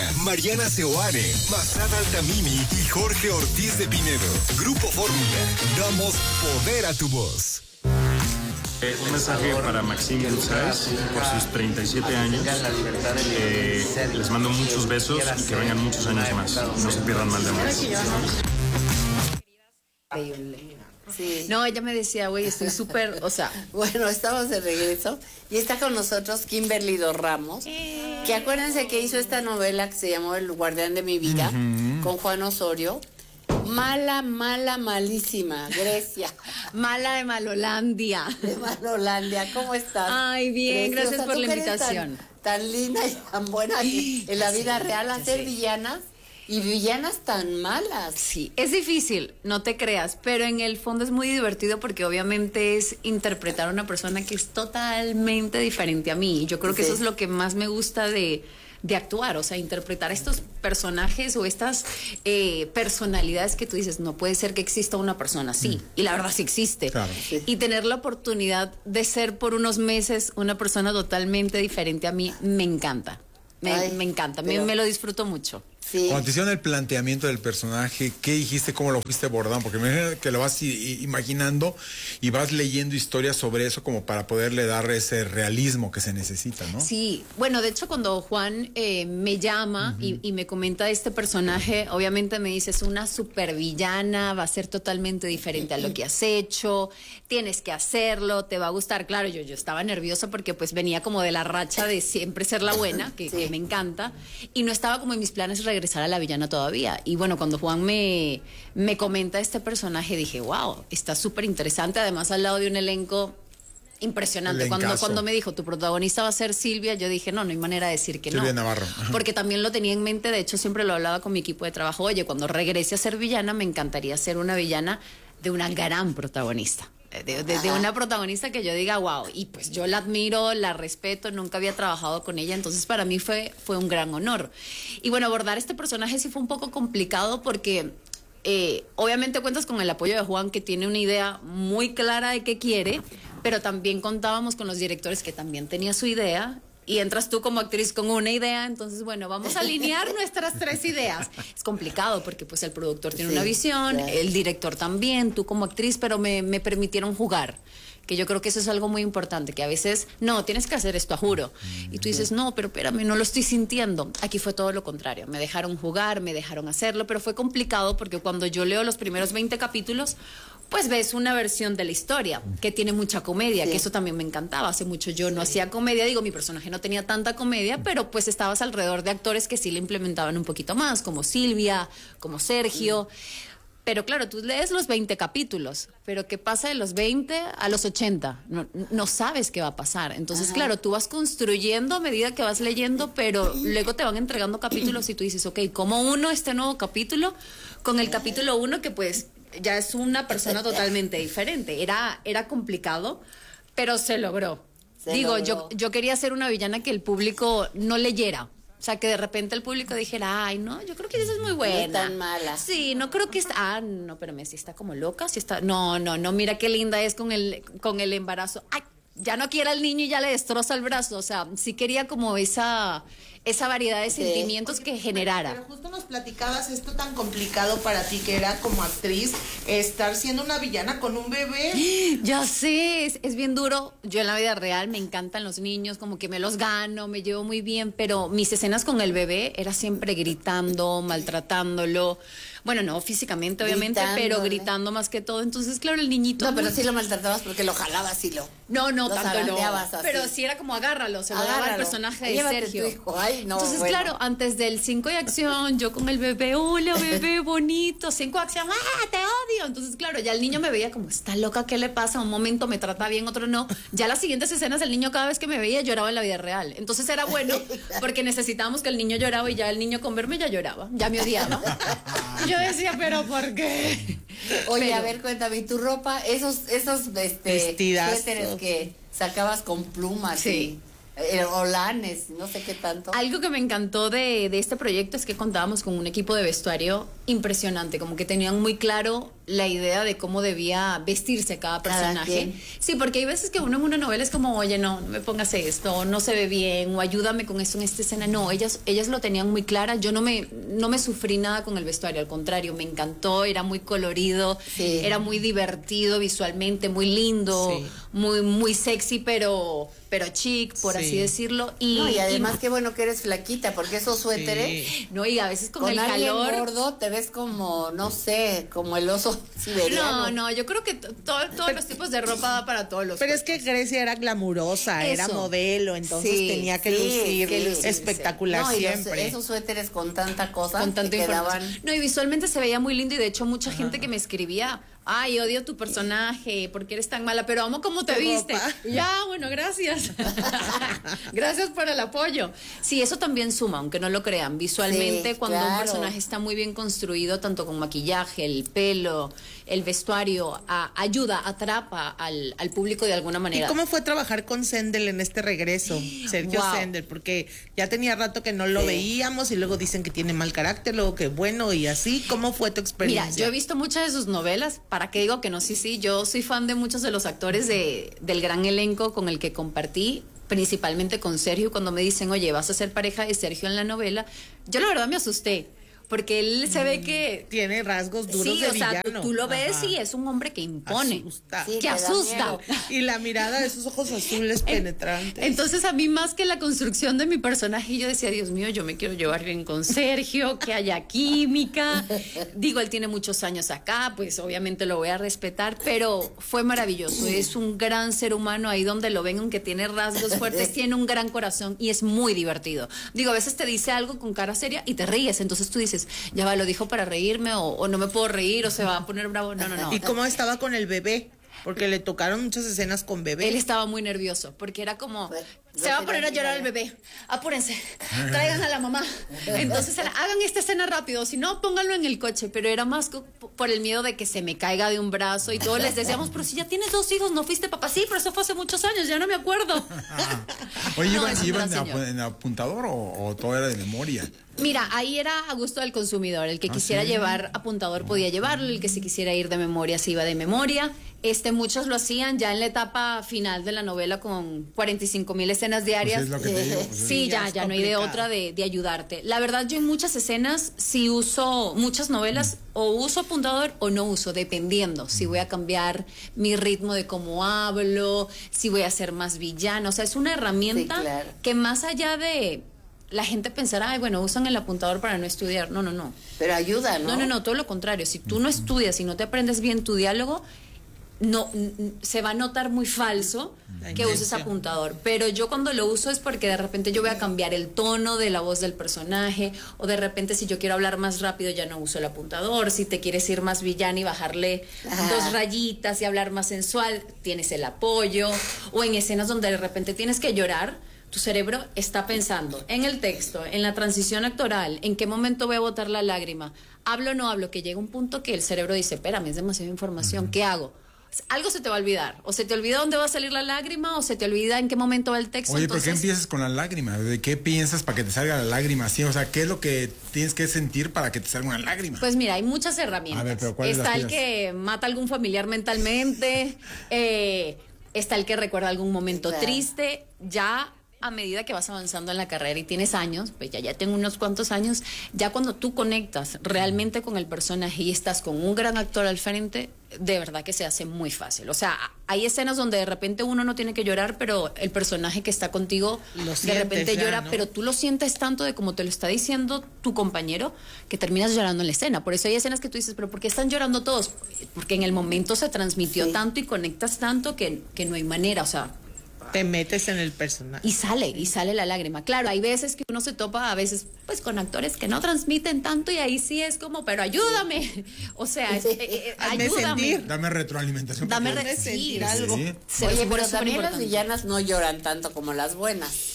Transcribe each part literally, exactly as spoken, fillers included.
Mariana Seoane, Massad Altamimi y Jorge Ortiz de Pinedo. Grupo Fórmula. Damos poder a tu voz. Eh, un mensaje para Maxime González por sus treinta y siete años. Eh, les mando muchos besos y que vengan muchos años más. No se pierdan mal de amor. Sí. No, ella me decía, güey, estoy súper, o sea... Bueno, estamos de regreso y está con nosotros Kimberly Dos Ramos, que acuérdense que hizo esta novela que se llamó El Guardián de mi Vida, uh-huh. con Juan Osorio. Mala, mala, malísima, Grecia. Mala de Malolandia. De Malolandia, ¿cómo estás? Ay, bien, Grecia, gracias por la invitación. Tan, tan linda y tan buena en la vida real, hacer villanas. Y villanas tan malas. Sí, es difícil, no te creas, pero en el fondo es muy divertido porque obviamente es interpretar a una persona que es totalmente diferente a mí. Y yo creo que sí. Eso es lo que más me gusta de, de actuar, o sea, interpretar estos personajes o estas eh, personalidades que tú dices, no puede ser que exista una persona así. Y la verdad sí existe. Claro. Sí. Y tener la oportunidad de ser por unos meses una persona totalmente diferente a mí, me encanta. Me, Ay, me encanta, pero... me, me lo disfruto mucho. Sí. Cuando te hicieron el planteamiento del personaje, ¿qué dijiste? ¿Cómo lo fuiste abordando? Porque me imagino que lo vas imaginando y vas leyendo historias sobre eso como para poderle dar ese realismo que se necesita, ¿no? Sí, bueno, de hecho cuando Juan eh, me llama uh-huh. y, y me comenta este personaje, obviamente me dice, es una supervillana, va a ser totalmente diferente a lo que has hecho, tienes que hacerlo, te va a gustar. Claro, yo, yo estaba nerviosa porque pues venía como de la racha de siempre ser la buena, que, sí. que me encanta, y no estaba como en mis planes regresar a la villana todavía. Y bueno, cuando Juan me, me comenta este personaje, dije, wow, está súper interesante, además al lado de un elenco impresionante. Cuando, cuando me dijo, tu protagonista va a ser Silvia, yo dije, no, no hay manera de decir que Silvia no. Navarro. Ajá. Porque también lo tenía en mente, de hecho siempre lo hablaba con mi equipo de trabajo, oye, cuando regrese a ser villana, me encantaría ser una villana de una gran protagonista. De, de, de una protagonista que yo diga, wow, y pues yo la admiro, la respeto, nunca había trabajado con ella, entonces para mí fue, fue un gran honor. Y bueno, abordar este personaje sí fue un poco complicado porque eh, obviamente cuentas con el apoyo de Juan, que tiene una idea muy clara de qué quiere, pero también contábamos con los directores que también tenía su idea. Y entras tú como actriz con una idea, entonces, bueno, vamos a alinear nuestras tres ideas. Es complicado porque pues el productor tiene sí, una visión, sí. el director también, tú como actriz, pero me, me permitieron jugar. Que yo creo que eso es algo muy importante, que a veces, no, tienes que hacer esto, a juro. Y tú dices, no, pero espérame, no lo estoy sintiendo. Aquí fue todo lo contrario. Me dejaron jugar, me dejaron hacerlo, pero fue complicado porque cuando yo leo los primeros veinte capítulos, pues ves una versión de la historia que tiene mucha comedia, sí. que eso también me encantaba. Hace mucho yo no hacía comedia, digo, mi personaje no tenía tanta comedia, pero pues estabas alrededor de actores que sí le implementaban un poquito más, como Silvia, como Sergio. Sí. Pero claro, tú lees los veinte capítulos, pero ¿qué pasa de los veinte a los ochenta? No, no sabes qué va a pasar. Entonces, Ajá. claro, tú vas construyendo a medida que vas leyendo, pero luego te van entregando capítulos y tú dices, ok, ¿cómo uno este nuevo capítulo con el capítulo uno que pues ya es una persona totalmente diferente? Era, era complicado, pero se logró. Se Digo, logró. Yo, yo quería ser una villana que el público no leyera. O sea, que de repente el público dijera, ay, no, yo creo que esa es muy buena. No es tan mala. Sí, no creo que está, ah, no, pero me sí está como loca, sí está, no, no, no, mira qué linda es con el, con el embarazo. Ay, ya no quiere al niño y ya le destroza el brazo. O sea, sí quería como esa, esa variedad de sí. sentimientos Oye, que generara. Pero justo nos platicabas esto tan complicado para ti que era como actriz, estar siendo una villana con un bebé. Ya sé, es, es bien duro. Yo en la vida real me encantan los niños, como que me los gano, me llevo muy bien, pero mis escenas con el bebé era siempre gritando, maltratándolo. Bueno, no físicamente, obviamente, Gritando, pero gritando más que todo. Entonces, claro, el niñito... No, pero sí lo maltratabas porque lo jalabas y lo... No, no, lo tanto no. Así. Pero sí era como agárralo, se lo agárralo. daba el personaje de Llévate Sergio. Tu hijo. Ay, no, Entonces, bueno. claro, antes del cinco de acción, yo con el bebé, hola bebé, bonito, cinco de acción, ¡ah, te odio! Entonces, claro, ya el niño me veía como, está loca, ¿qué le pasa? Un momento me trata bien, otro no. Ya las siguientes escenas, el niño cada vez que me veía lloraba en la vida real. Entonces era bueno, porque necesitábamos que el niño lloraba y ya el niño con verme ya lloraba, ya me odiaba. Y yo decía, pero ¿por qué? Oye, pero, a ver, cuéntame, ¿tu ropa, esos, esos este, vestidas suéteres que sacabas con plumas? Sí. Eh, Olanes, no sé qué tanto. Algo que me encantó de, de este proyecto es que contábamos con un equipo de vestuario impresionante, como que tenían muy claro la idea de cómo debía vestirse cada personaje. Cada sí, porque hay veces que uno en una novela es como, oye, no, no me pongas esto, no se ve bien, o ayúdame con esto en esta escena. No, ellas, ellas lo tenían muy clara. Yo no me, no me sufrí nada con el vestuario, al contrario, me encantó, era muy colorido, Sí. era muy divertido visualmente, muy lindo, Sí. muy, muy sexy, pero, pero chic, por Sí. así decirlo. Y, No, y además y- qué bueno que eres flaquita, porque esos suéteres, Sí. no, y a veces con, con el alguien calor. gordo te ves como, no sé, como el oso siberiano. No, no, yo creo que to- todo- todos los tipos de ropa da para todos los Pero es que Grecia era glamurosa, era Eso. modelo, entonces Sí, tenía que sí, lucir que lucir, espectacular No, y los- siempre. esos suéteres con tanta cosa con tanta que información. quedaban. No, y visualmente se veía muy lindo y de hecho mucha gente que me escribía, ay, odio tu personaje, porque eres tan mala, pero amo cómo te Tu viste. ropa. Ya, bueno, gracias. Gracias por el apoyo. Sí, eso también suma, aunque no lo crean. Visualmente, Sí, cuando un claro. personaje está muy bien construido, tanto con maquillaje, el pelo, el vestuario, a- ayuda, atrapa al, al público de alguna ¿Y manera. cómo fue trabajar con Sendel en este regreso, Sergio Wow. Sendel? Porque ya tenía rato que no lo Sí. veíamos y luego dicen que tiene mal carácter, luego que bueno y así. ¿Cómo fue tu experiencia? Mira, yo he visto muchas de sus novelas, ¿para qué digo que no? Sí, sí, yo soy fan de muchos de los actores de, del gran elenco con el que compartí, principalmente con Sergio, cuando me dicen, oye, vas a ser pareja de Sergio en la novela, yo la verdad me asusté, porque él se ve que... Tiene rasgos duros Sí, de o sea, tú, villano. tú lo ves Ajá. y es un hombre que impone, Asusta. Sí, que te da asusta. miedo. Y la mirada de esos ojos azules penetrantes. Entonces a mí más que la construcción de mi personaje, yo decía, Dios mío, yo me quiero llevar bien con Sergio, que haya química. Digo, él tiene muchos años acá, pues obviamente lo voy a respetar, pero fue maravilloso. Es un gran ser humano, ahí donde lo ven, aunque tiene rasgos fuertes, tiene un gran corazón y es muy divertido. Digo, a veces te dice algo con cara seria y te ríes, entonces tú dices, ya va, lo dijo para reírme o, o no me puedo reír o se va a poner bravo. No, no, no. ¿Y cómo estaba con el bebé? Porque le tocaron muchas escenas con bebé. Él estaba muy nervioso porque era como, Pues, se yo va a sí poner lo a llorar el miraba. bebé, apúrense, traigan a la mamá. Entonces era, hagan esta escena rápido, si no, pónganlo en el coche. Pero era más co- por el miedo de que se me caiga de un brazo y todos les decíamos, pero si ya tienes dos hijos, no fuiste papá. Sí, pero eso fue hace muchos años, ya no me acuerdo. Oye, No, ¿iban, es un iban gran de señor. ap- en apuntador o, o todo era de memoria? Mira, ahí era a gusto del consumidor. El que Ah, quisiera ¿sí? llevar apuntador podía llevarlo, el que se quisiera ir de memoria se iba de memoria. Este, muchos lo hacían ya en la etapa final de la novela con cuarenta y cinco mil escenas diarias. Pues es lo que te digo, pues es- Sí, ya ya, es ya no hay de complicado. otra de, de ayudarte. La verdad, yo en muchas escenas sí uso, muchas novelas, o uso apuntador o no uso, dependiendo. Si voy a cambiar mi ritmo de cómo hablo, si voy a ser más villano. O sea, es una herramienta Sí, claro. que más allá de la gente pensará, ay, bueno, usan el apuntador para no estudiar. No, no, no. Pero ayuda, ¿no? No, no, no, todo lo contrario. Si tú no estudias y no te aprendes bien tu diálogo, no n- n- se va a notar muy falso La que uses intención. apuntador. Pero yo cuando lo uso es porque de repente yo voy a cambiar el tono de la voz del personaje, o de repente si yo quiero hablar más rápido ya no uso el apuntador. Si te quieres ir más villana y bajarle Ajá. dos rayitas y hablar más sensual, tienes el apoyo. O en escenas donde de repente tienes que llorar, tu cerebro está pensando en el texto, en la transición actoral, en qué momento voy a botar la lágrima. Hablo o no hablo, que llega un punto que el cerebro dice, espérame, es demasiada información, ¿qué hago? Algo se te va a olvidar, o se te olvida dónde va a salir la lágrima, o se te olvida en qué momento va el texto. Oye, ¿por qué entonces- empiezas con la lágrima? ¿De qué piensas para que te salga la lágrima? Sí, o sea, ¿qué es lo que tienes que sentir para que te salga una lágrima? Pues mira, hay muchas herramientas. A ver, pero ¿cuáles está las el tienes? que mata a algún familiar mentalmente, eh, está el que recuerda algún momento Claro. triste. Ya a medida que vas avanzando en la carrera y tienes años, pues ya, ya tengo unos cuantos años, ya cuando tú conectas realmente con el personaje y estás con un gran actor al frente, de verdad que se hace muy fácil. O sea, hay escenas donde de repente uno no tiene que llorar, pero el personaje que está contigo Lo de sientes repente ya, llora, ¿no? pero tú lo sientes tanto de como te lo está diciendo tu compañero, que terminas llorando en la escena. Por eso hay escenas que tú dices, pero ¿por qué están llorando todos? Porque en el momento se transmitió Sí. tanto y conectas tanto que, que no hay manera, o sea, Te metes en el personaje. y sale, y sale la lágrima. Claro, hay veces que uno se topa a veces pues con actores que no transmiten tanto y ahí sí es como, pero ayúdame. O sea, es- eh, eh, Hazme ayúdame. sentir. Dame retroalimentación. Dame porque- re- sentir sí, algo. Sí. Se- Oye, por pero eso es también las importante. villanas no lloran tanto como las buenas.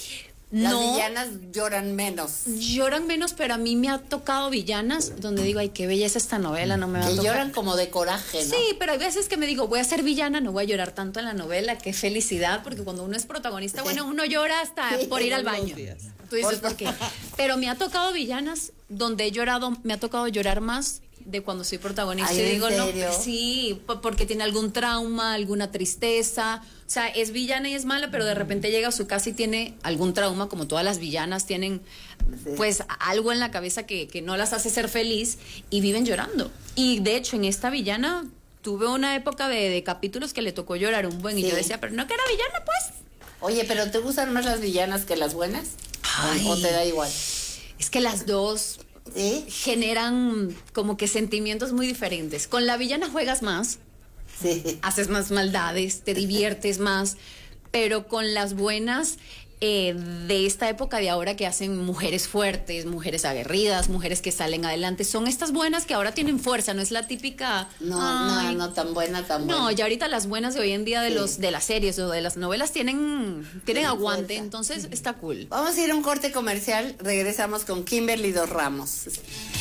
Las No. villanas lloran menos. Lloran menos, pero a mí me ha tocado villanas donde digo, ay, qué belleza esta novela, no me va a Que tocar. lloran como de coraje, ¿no? Sí, pero hay veces que me digo, voy a ser villana, no voy a llorar tanto en la novela, qué felicidad, porque cuando uno es protagonista, bueno, uno llora hasta Sí, por ir al unos baño. días. Tú dices, ¿por qué? Pero me ha tocado villanas donde he llorado, me ha tocado llorar más de cuando soy protagonista. Ay, y ¿en digo, serio? no, sí, po- porque tiene algún trauma, alguna tristeza. O sea, es villana y es mala, pero de repente llega a su casa y tiene algún trauma, como todas las villanas tienen, pues, algo en la cabeza que, que no las hace ser feliz y viven llorando. Y de hecho, en esta villana tuve una época de, de capítulos que le tocó llorar un buen y Sí. yo decía, pero no que era villana, pues. Oye, ¿pero te gustan más las villanas que las buenas? Ay. ¿O te da igual? Es que las dos ¿Sí? generan como que sentimientos muy diferentes. Con la villana juegas más, Sí. haces más maldades, te diviertes más, pero con las buenas eh, de esta época de ahora que hacen mujeres fuertes, mujeres aguerridas, mujeres que salen adelante, son estas buenas que ahora tienen fuerza, no es la típica... No, "Ay, no, no tan buena, tan buena. no, ya ahorita las buenas de hoy en día de Sí. los de las series o de las novelas tienen tienen Tienen aguante, fuerza. entonces está cool. Vamos a ir a un corte comercial. Regresamos con Kimberly Dos Ramos.